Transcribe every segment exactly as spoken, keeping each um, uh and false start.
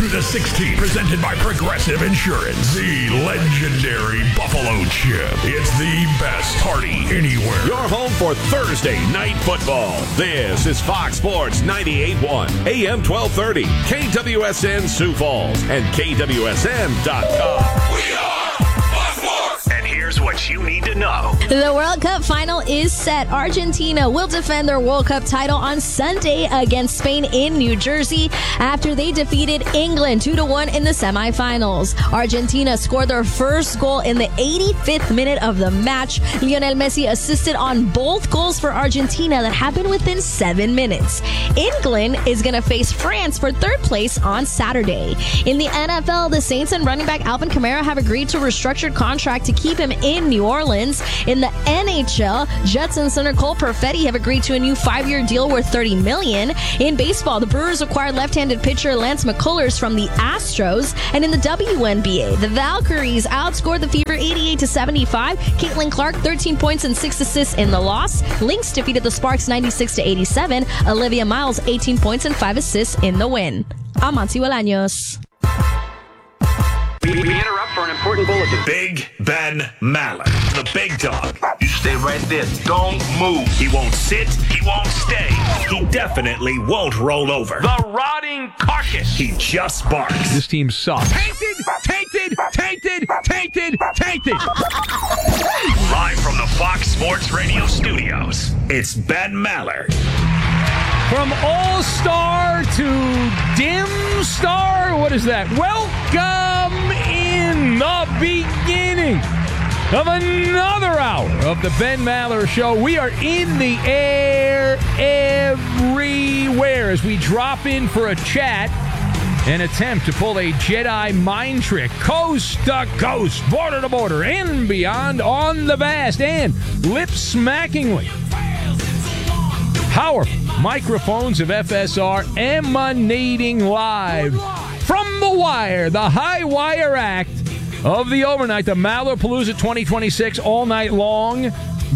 through the sixteenth, presented by Progressive Insurance. The legendary Buffalo Chip. It's the best party anywhere. Your home for Thursday night football. This is Fox Sports ninety-eight point one, A M twelve thirty, K W S N Sioux Falls, and K W S N dot com. We are Fox Sports. And here's what you need to know. The World Cup final is set. Argentina will defend their World Cup title on Sunday against Spain in New Jersey after they defeated England two to one in the semifinals. Argentina scored their first goal in the eighty-fifth minute of the match. Lionel Messi assisted on both goals for Argentina that happened within seven minutes. England is going to face France for third place on Saturday. In the N F L, the Saints and running back Alvin Kamara have agreed to a restructured contract to keep him in New Orleans. In the N H L, Jets and center Cole Perfetti have agreed to a new five-year deal worth thirty million dollars. In baseball, the Brewers acquired left-handed pitcher Lance McCullers from the Astros. And in the W N B A, the Valkyries outscored the Fever eighty-eight to seventy-five. Caitlin Clark, thirteen points and six assists in the loss. Lynx defeated the Sparks ninety-six to eighty-seven. Olivia Miles, eighteen points and five assists in the win. I'm Monty Bolaños. We interrupt for an important bulletin. Big Ben Maller, the big dog. You stay right there. Don't move. He won't sit. He won't stay. He definitely won't roll over. The rotting carcass. He just barks. This team sucks. Tainted, tainted, tainted, tainted, tainted. Live from the Fox Sports Radio studios, it's Ben Maller. From all-star to dim star, what is that? Welcome in the beginning of another hour of the Ben Maller Show. We are in the air everywhere as we drop in for a chat and attempt to pull a Jedi mind trick coast to coast, border to border, and beyond on the vast and lip-smackingly powerful microphones of F S R emanating live from the wire, the high wire act of the overnight, the Mallerpalooza twenty twenty-six all night long,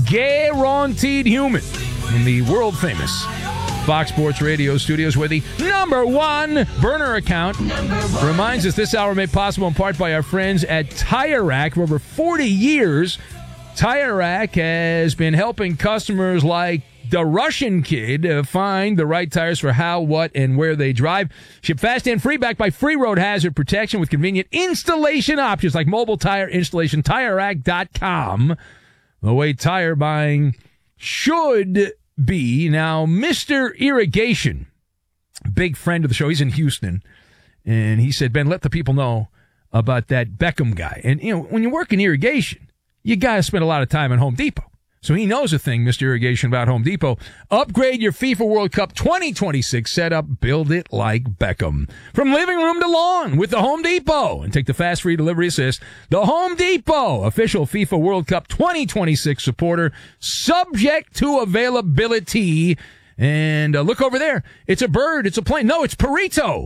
guaranteed human in the world famous Fox Sports Radio studios, where the number one burner account reminds us this hour made possible in part by our friends at Tire Rack. For over forty years, Tire Rack has been helping customers like the Russian kid uh, find the right tires for how, what, and where they drive. Ship fast and free, backed by free road hazard protection with convenient installation options like mobile tire installation. Tire Rack dot com. The way tire buying should be. Now, Mister Irrigation, big friend of the show, he's in Houston, and he said, Ben, let the people know about that Beckham guy. And, you know, when you work in irrigation, you got to spend a lot of time at Home Depot. So he knows a thing, Mister Irrigation, about Home Depot. Upgrade your FIFA World Cup twenty twenty-six setup. Build it like Beckham. From living room to lawn with the Home Depot. And take the fast free delivery assist. The Home Depot, official FIFA World Cup twenty twenty-six supporter, subject to availability. And uh, look over there. It's a bird. It's a plane. No, it's Perito.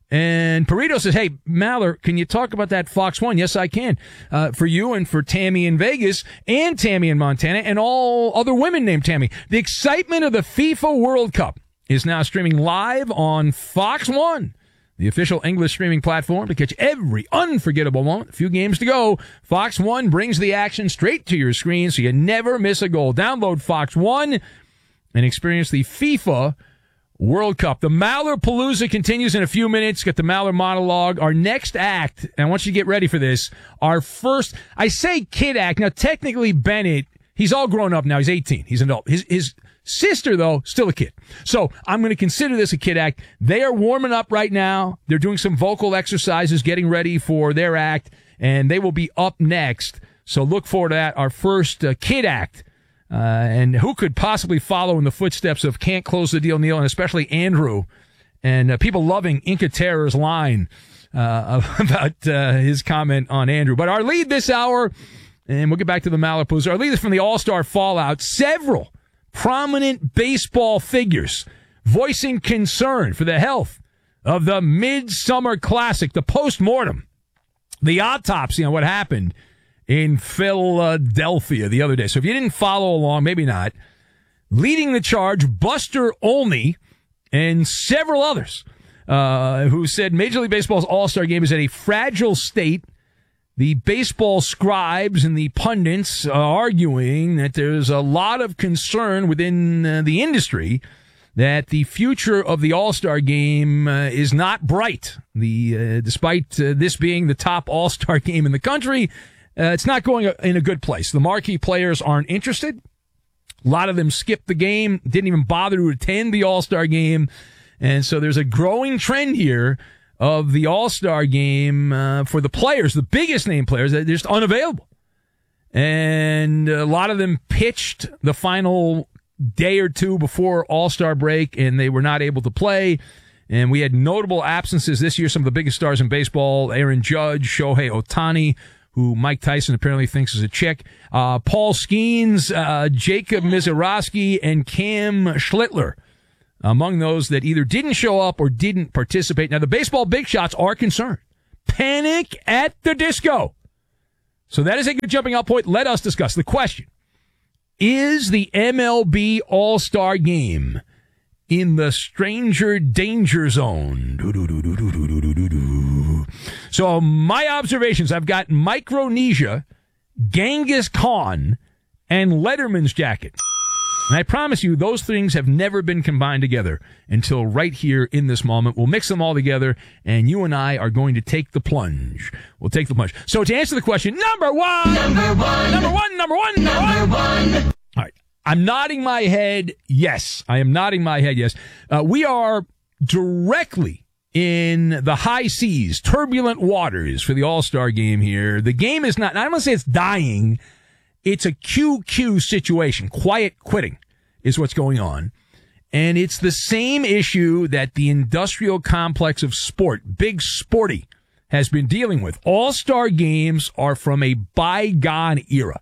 And Perito says, hey, Maller, can you talk about that Fox One? Yes, I can. Uh, for you and for Tammy in Vegas and Tammy in Montana and all other women named Tammy. The excitement of the FIFA World Cup is now streaming live on Fox One, the official English streaming platform to catch every unforgettable moment. A few games to go. Fox One brings the action straight to your screen so you never miss a goal. Download Fox One and experience the FIFA World Cup. The Mallerpalooza continues in a few minutes. Get the Maller monologue. Our next act, and I want you to get ready for this, our first, I say kid act. Now, technically, Bennett, he's all grown up now. He's eighteen. He's an adult. His, his sister, though, still a kid. So I'm going to consider this a kid act. They are warming up right now. They're doing some vocal exercises, getting ready for their act, and they will be up next. So look forward to that, our first uh, kid act. Uh, and who could possibly follow in the footsteps of Can't Close the Deal Neil, and especially Andrew, and uh, people loving Inca Terror's line uh, about uh, his comment on Andrew. But our lead this hour, and we'll get back to the Mallerpalooza, our lead is from the All-Star Fallout. Several prominent baseball figures voicing concern for the health of the Midsummer Classic, the postmortem, the autopsy on what happened in Philadelphia the other day. So if you didn't follow along, maybe not, leading the charge, Buster Olney and several others uh, who said Major League Baseball's All-Star Game is at a fragile state. The baseball scribes and the pundits are arguing that there's a lot of concern within uh, the industry that the future of the All-Star Game uh, is not bright. The uh, despite uh, this being the top All-Star Game in the country, uh, it's not going in a good place. The marquee players aren't interested. A lot of them skipped the game, didn't even bother to attend the All-Star Game. And so there's a growing trend here of the All-Star Game uh, for the players, the biggest name players, that are just unavailable. And a lot of them pitched the final day or two before All-Star break, and they were not able to play. And we had notable absences this year. Some of the biggest stars in baseball, Aaron Judge, Shohei Ohtani, who Mike Tyson apparently thinks is a chick, uh, Paul Skeens, uh, Jacob Misiorowski, and Cam Schlittler, among those that either didn't show up or didn't participate. Now, the baseball big shots are concerned. Panic at the Disco. So that is a good jumping off point. Let us discuss the question. Is the M L B All-Star Game in the stranger danger zone? So my observations, I've got Micronesia, Genghis Khan, and Letterman's jacket. And I promise you, those things have never been combined together until right here in this moment. We'll mix them all together, and you and I are going to take the plunge. We'll take the plunge. So to answer the question, number one, number one, number one, number one, number one. Number one. All right. I'm nodding my head yes. I am nodding my head yes. Uh, we are directly in the high seas, turbulent waters for the All-Star Game here. The game is not, I don't want to say it's dying. It's a Q Q situation. Quiet quitting is what's going on. And it's the same issue that the industrial complex of sport, Big Sporty, has been dealing with. All-Star games are from a bygone era.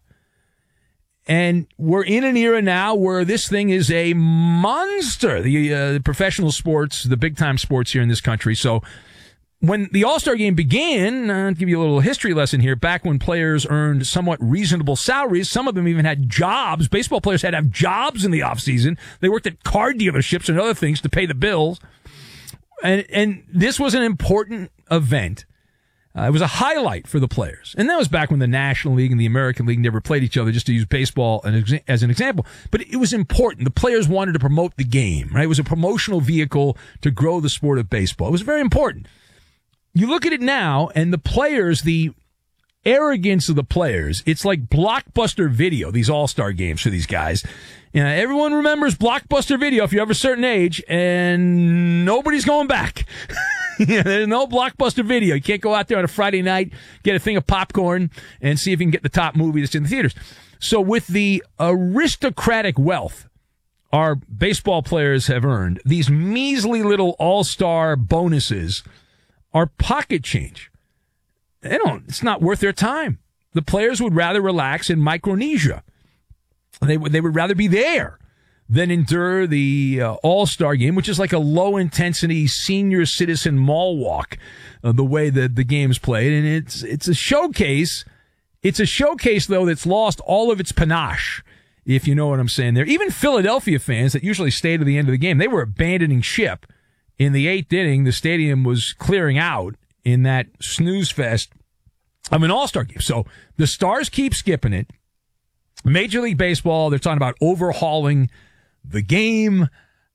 And we're in an era now where this thing is a monster. The, uh, the professional sports, the big-time sports here in this country. So when the All-Star Game began, uh, I'll give you a little history lesson here, back when players earned somewhat reasonable salaries, some of them even had jobs. Baseball players had to have jobs in the offseason. They worked at car dealerships and other things to pay the bills. And, and this was an important event. Uh, it was a highlight for the players. And that was back when the National League and the American League never played each other, just to use baseball as an example. But it was important. The players wanted to promote the game, right? It was a promotional vehicle to grow the sport of baseball. It was very important. You look at it now, and the players, the arrogance of the players, it's like Blockbuster Video, these All-Star games for these guys. You know, everyone remembers Blockbuster Video if you're of a certain age, and nobody's going back. There's no Blockbuster Video. You can't go out there on a Friday night, get a thing of popcorn, and see if you can get the top movie that's in the theaters. So with the aristocratic wealth our baseball players have earned, these measly little All-Star bonuses are pocket change. They don't, it's not worth their time. The players would rather relax in Micronesia. They would, they would rather be there than endure the uh, All-Star Game, which is like a low-intensity senior citizen mall walk, uh, the way that the game's played. And it's, it's a showcase. It's a showcase, though, that's lost all of its panache, if you know what I'm saying there. Even Philadelphia fans that usually stay to the end of the game, they were abandoning ship. In the eighth inning, the stadium was clearing out in that snooze fest of an All-Star game. So the Stars keep skipping it. Major League Baseball, they're talking about overhauling the game.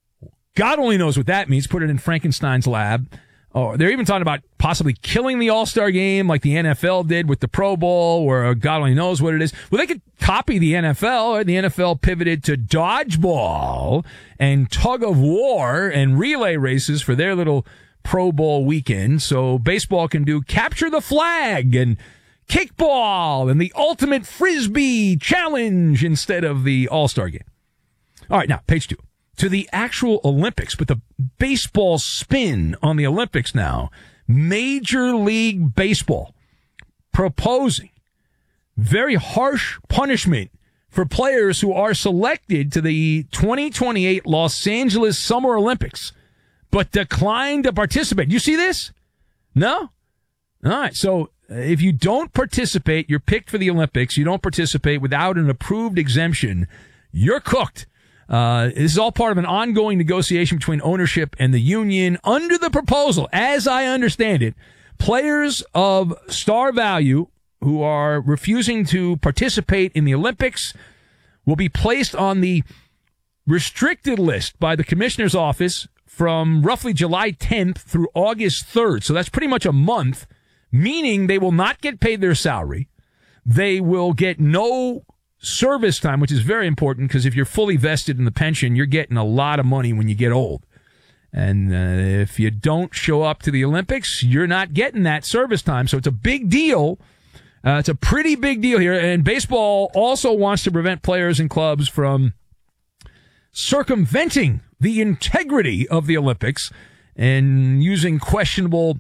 God only knows what that means. Put it in Frankenstein's lab. Oh, they're even talking about possibly killing the All-Star Game like the N F L did with the Pro Bowl, or God only knows what it is. Well, they could copy the N F L. The N F L pivoted to dodgeball and tug of war and relay races for their little Pro Bowl weekend. So baseball can do capture the flag and kickball and the ultimate frisbee challenge instead of the All-Star Game. All right, now, page two. To the actual Olympics, but the baseball spin on the Olympics now. Major League Baseball proposing very harsh punishment for players who are selected to the twenty twenty-eight Los Angeles Summer Olympics, but decline to participate. You see this? No? All right, so if you don't participate, you're picked for the Olympics, you don't participate without an approved exemption, you're cooked. Uh, this is all part of an ongoing negotiation between ownership and the union. Under the proposal, as I understand it, players of star value who are refusing to participate in the Olympics will be placed on the restricted list by the commissioner's office from roughly July tenth through August third. So that's pretty much a month, meaning they will not get paid their salary. They will get no service time, which is very important because if you're fully vested in the pension, you're getting a lot of money when you get old. And uh, if you don't show up to the Olympics, you're not getting that service time. So it's a big deal. Uh, it's a pretty big deal here. And baseball also wants to prevent players and clubs from circumventing the integrity of the Olympics and using questionable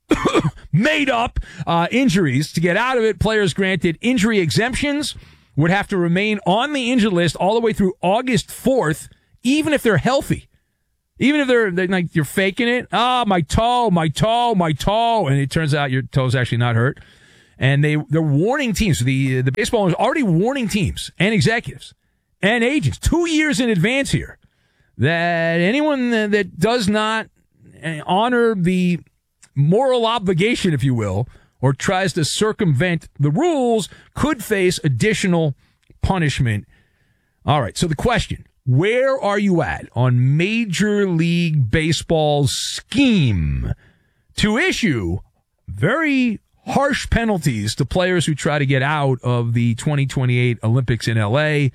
made-up uh, injuries to get out of it. Players granted injury exemptions would have to remain on the injured list all the way through August fourth, even if they're healthy. Even if they're, they're like, you're faking it. Ah, oh, my toe, my toe, my toe. And it turns out your toe's actually not hurt. And they, they're warning teams. The, the baseball is already warning teams and executives and agents two years in advance here that anyone that does not honor the moral obligation, if you will, or tries to circumvent the rules could face additional punishment. All right, so the question, where are you at on Major League Baseball's scheme to issue very harsh penalties to players who try to get out of the twenty twenty-eight Olympics in L A?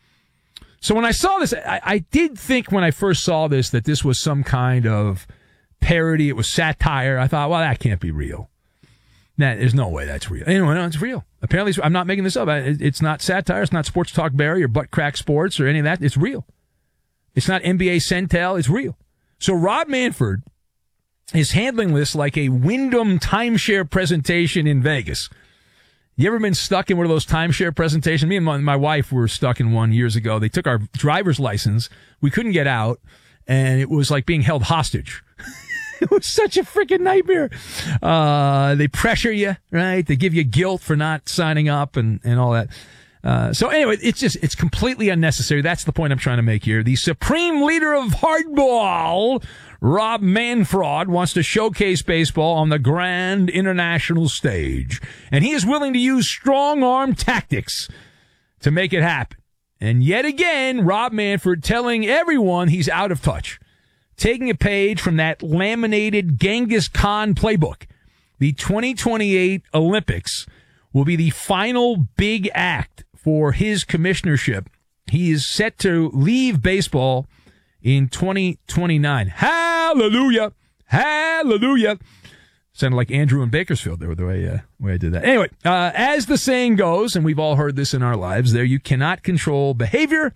So when I saw this, I, I did think when I first saw this that this was some kind of parody. It was satire. I thought, well, that can't be real. Nah, there's no way that's real. Anyway, no, it's real. Apparently, it's, I'm not making this up. It's not satire. It's not Sports Talk Barry or Butt Crack Sports or any of that. It's real. It's not N B A Centel. It's real. So Rob Manfred is handling this like a Wyndham timeshare presentation in Vegas. You ever been stuck in one of those timeshare presentations? Me and my, my wife were stuck in one years ago. They took our driver's license. We couldn't get out, and it was like being held hostage. It was such a freaking nightmare. Uh, they pressure you, right? They give you guilt for not signing up and, and all that. Uh, so anyway, it's just, it's completely unnecessary. That's the point I'm trying to make here. The supreme leader of hardball, Rob Manfred, wants to showcase baseball on the grand international stage. And he is willing to use strong arm tactics to make it happen. And yet again, Rob Manfred telling everyone he's out of touch. Taking a page from that laminated Genghis Khan playbook. The twenty twenty-eight Olympics will be the final big act for his commissionership. He is set to leave baseball in twenty twenty-nine. Hallelujah! Hallelujah! Sounded like Andrew in Bakersfield there, the way, uh, way I did that. Anyway, uh, as the saying goes, and we've all heard this in our lives, there you cannot control behavior.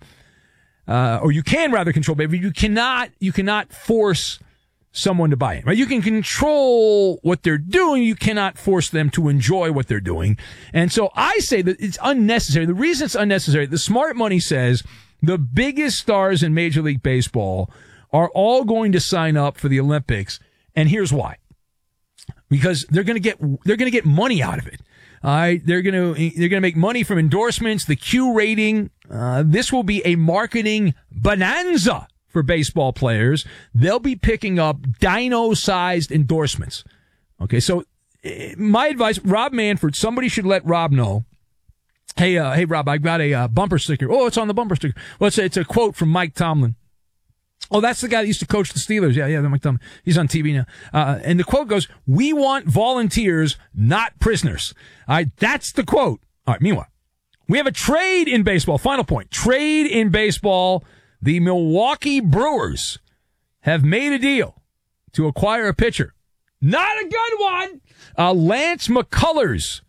Uh, or you can rather control behavior. You cannot, you cannot force someone to buy in, right? You can control what they're doing. You cannot force them to enjoy what they're doing. And so I say that it's unnecessary. The reason it's unnecessary, the smart money says the biggest stars in Major League Baseball are all going to sign up for the Olympics. And here's why. Because they're going to get, they're going to get money out of it. All right. They're going to, they're going to make money from endorsements, the Q rating. Uh, this will be a marketing bonanza for baseball players. They'll be picking up dino-sized endorsements. Okay. So uh, my advice, Rob Manfred, somebody should let Rob know. Hey, uh, hey, Rob, I've got a uh, bumper sticker. Oh, it's on the bumper sticker. Well, it's a, it's a quote from Mike Tomlin. Oh, that's the guy that used to coach the Steelers. Yeah, yeah, Mike Tomlin. He's on T V now. Uh, and the quote goes, "We want volunteers, not prisoners." All right, that's the quote. All right, meanwhile, we have a trade in baseball. Final point. Trade in baseball. The Milwaukee Brewers have made a deal to acquire a pitcher. Not a good one. Uh, Lance McCullers.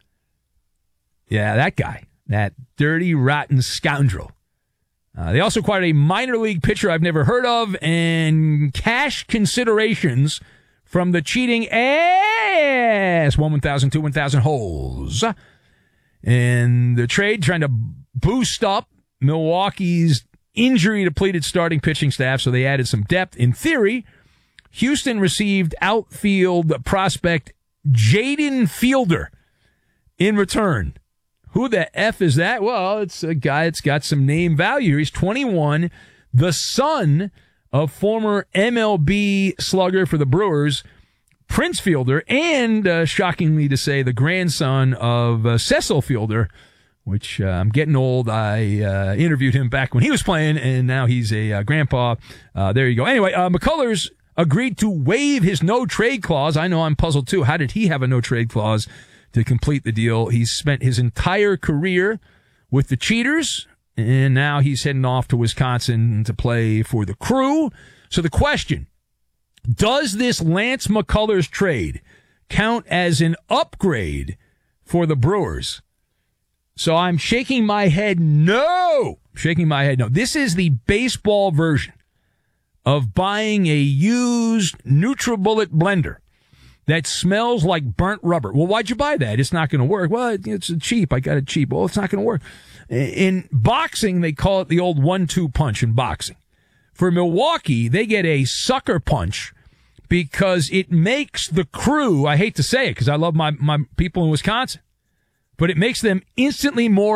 Yeah, that guy. That dirty, rotten scoundrel. Uh, they also acquired a minor league pitcher I've never heard of and cash considerations from the cheating ass. One one thousand, two one thousand holes. And the trade trying to boost up Milwaukee's injury-depleted starting pitching staff, so they added some depth. In theory, Houston received outfield prospect Jaden Fielder in return. Who the F is that? Well, it's a guy that's got some name value. He's twenty-one. the son of former M L B slugger for the Brewers, Prince Fielder, and, uh, shockingly to say, the grandson of uh, Cecil Fielder, which uh, I'm getting old. I uh, interviewed him back when he was playing, and now he's a uh, grandpa. Uh, there you go. Anyway, uh, McCullers agreed to waive his no-trade clause. I know I'm puzzled, too. How did he have a no-trade clause to complete the deal? He's spent his entire career with the Cheaters, and now he's heading off to Wisconsin to play for the Crew. So the question, does this Lance McCullers trade count as an upgrade for the Brewers? So I'm shaking my head no. Shaking my head no. This is the baseball version of buying a used NutriBullet blender that smells like burnt rubber. Well, why'd you buy that? It's not going to work. Well, it's cheap. I got it cheap. Well, it's not going to work. In boxing, they call it the old one two punch in boxing. For Milwaukee, they get a sucker punch because it makes the Crew, I hate to say it because I love my, my people in Wisconsin, but it makes them instantly more